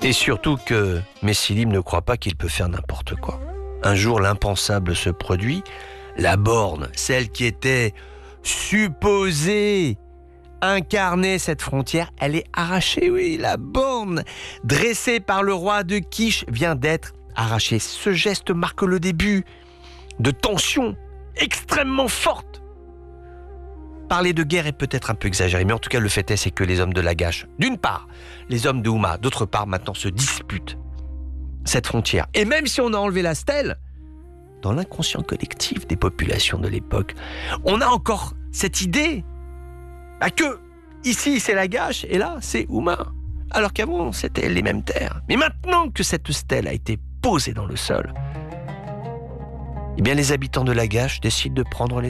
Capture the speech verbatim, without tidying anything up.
Et surtout que Messilim ne croit pas qu'il peut faire n'importe quoi. Un jour, l'impensable se produit. La borne, celle qui était supposée incarner cette frontière, elle est arrachée, oui. La borne, dressée par le roi de Kish, vient d'être arrachée. Ce geste marque le début de tensions extrêmement fortes. Parler de guerre est peut-être un peu exagéré, mais en tout cas, le fait est, c'est que les hommes de Lagash, d'une part, les hommes de Houma, d'autre part, maintenant se disputent cette frontière. Et même si on a enlevé la stèle, dans l'inconscient collectif des populations de l'époque, on a encore cette idée bah, que ici c'est Lagash et là c'est Houma, alors qu'avant c'était les mêmes terres. Mais maintenant que cette stèle a été posée dans le sol, eh bien les habitants de Lagash décident de prendre les